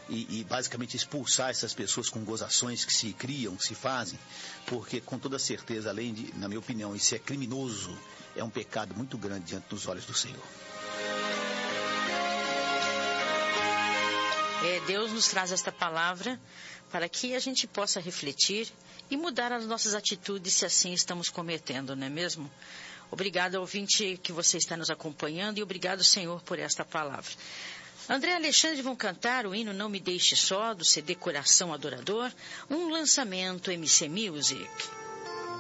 e basicamente expulsar essas pessoas com gozações que se criam, que se fazem, porque com toda certeza, além de, na minha opinião, isso é criminoso, é um pecado muito grande diante dos olhos do Senhor. Deus nos traz esta palavra para que a gente possa refletir e mudar as nossas atitudes se assim estamos cometendo, não é mesmo? Obrigado, ouvinte, que você está nos acompanhando, e obrigado, Senhor, por esta palavra. André e Alexandre vão cantar o hino Não Me Deixe Só, do CD Coração Adorador, um lançamento MC Music.